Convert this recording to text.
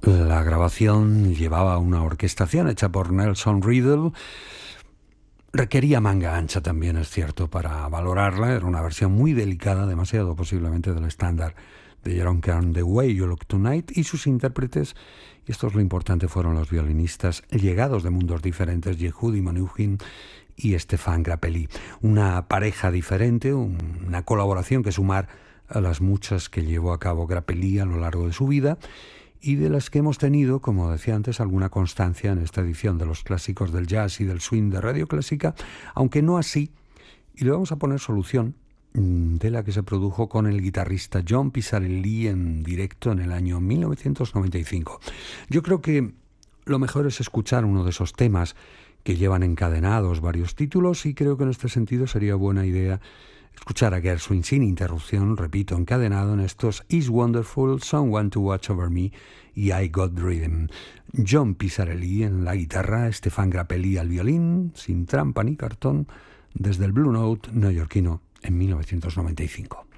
La grabación llevaba una orquestación hecha por Nelson Riddle. Requería manga ancha también, es cierto, para valorarla. Era una versión muy delicada, demasiado posiblemente del estándar de Jerome Kern, The Way You Look Tonight, y sus intérpretes, y esto es lo importante, fueron los violinistas llegados de mundos diferentes, Yehudi Menuhin y Stéphane Grappelli. Una pareja diferente, una colaboración que sumar a las muchas que llevó a cabo Grappelli a lo largo de su vida, y de las que hemos tenido, como decía antes, alguna constancia en esta edición de los clásicos del jazz y del swing de Radio Clásica, aunque no así, y le vamos a poner solución, de la que se produjo con el guitarrista John Pisarelli en directo en el año 1995. Yo creo que lo mejor es escuchar uno de esos temas que llevan encadenados varios títulos, y creo que en este sentido sería buena idea escuchar a Gershwin sin interrupción, repito, encadenado en estos Is Wonderful, Someone to Watch Over Me y I Got Rhythm. John Pisarelli en la guitarra, Stéphane Grappelli al violín, sin trampa ni cartón, desde el Blue Note neoyorquino en 1995.